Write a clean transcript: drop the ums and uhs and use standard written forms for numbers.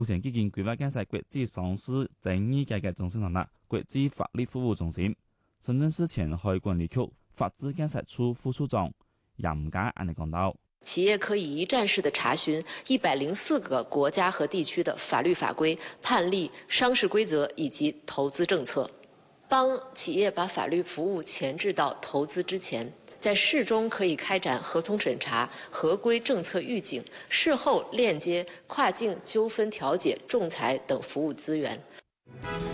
目前基金規劃建設國際商事爭議解決中心成立國際法律服務中心。深圳市前海管理局法治建設處副處長楊家安尼講到。 企業可以一站式的查詢104個國家和地區的法律法規、判例、商事規則以及投資政策，幫企業把法律服務前置到投資之前，在事中可以開展合同審查、合規政策預警，事後鏈接跨境糾紛調解、仲裁等服務資源。